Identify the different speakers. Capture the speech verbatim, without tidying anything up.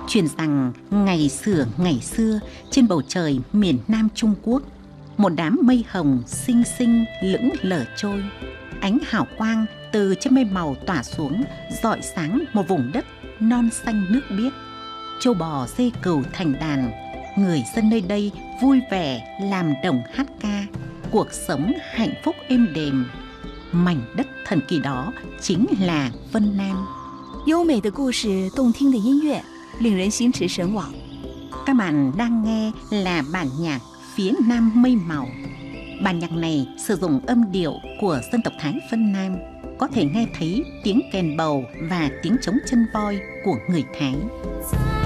Speaker 1: Truyền rằng ngày xưa ngày xưa, trên bầu trời miền Nam Trung Quốc, một đám mây hồng xinh xinh lững lờ trôi. Ánh hào quang từ trên mây màu tỏa xuống, rọi sáng một vùng đất non xanh nước biếc. Trâu bò dê cừu thành đàn, người dân nơi đây vui vẻ làm đồng hát ca, cuộc sống hạnh phúc êm đềm. Mảnh đất thần kỳ đó chính là Vân Nam.
Speaker 2: 优美的故事，动听的音乐，令人心驰神往。
Speaker 1: Các bạn đang nghe là bản nhạc Phía Nam Mây Màu. Bản nhạc này sử dụng âm điệu của dân tộc Thái Vân Nam, có thể nghe thấy tiếng kèn bầu và tiếng trống chân voi của người Thái.